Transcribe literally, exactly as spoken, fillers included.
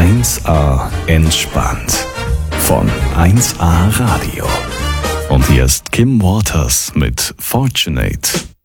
eins A entspannt von eins A Radio. Und hier ist Kim Waters mit Fortunate.